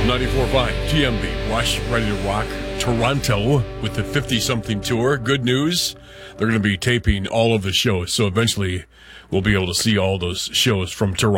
94.5 GMB, Rush, Ready to Rock, Toronto with the 50-something tour. Good news, they're going to be taping all of the shows, so eventually we'll be able to see all those shows from Toronto.